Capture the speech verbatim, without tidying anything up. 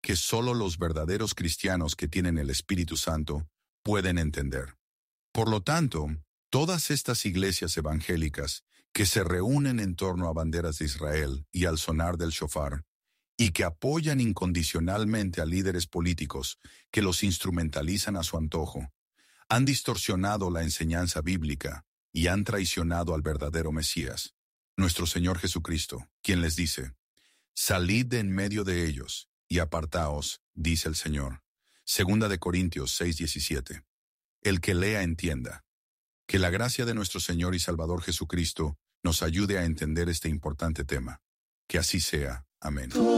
que solo los verdaderos cristianos que tienen el Espíritu Santo pueden entender. Por lo tanto, todas estas iglesias evangélicas que se reúnen en torno a banderas de Israel y al sonar del shofar, y que apoyan incondicionalmente a líderes políticos que los instrumentalizan a su antojo, han distorsionado la enseñanza bíblica y han traicionado al verdadero Mesías, nuestro Señor Jesucristo, quien les dice: «Salid de en medio de ellos y apartaos», dice el Señor. Segunda de Corintios seis diecisiete. El que lea entienda. Que la gracia de nuestro Señor y Salvador Jesucristo nos ayude a entender este importante tema. Que así sea. Amén.